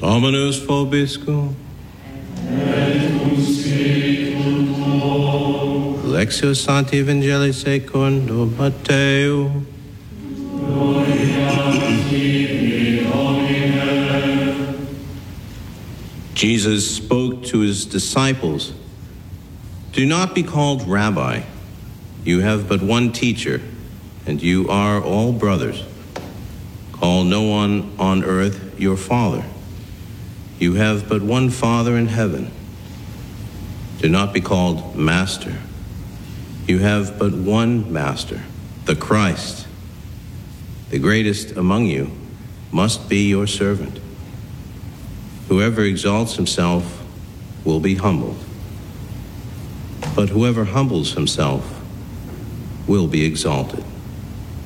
Dominus vobiscum. Et cum spiritu tuo. Lectio Sancti Evangelii secundo Matteo. Jesus spoke to his disciples, "Do not be called Rabbi. You have but one teacher, and you are all brothers. Call no one on earth your father. You have but one Father in heaven. Do not be called Master. You have but one Master, the Christ. The greatest among you must be your servant. Whoever exalts himself will be humbled, but whoever humbles himself will be exalted."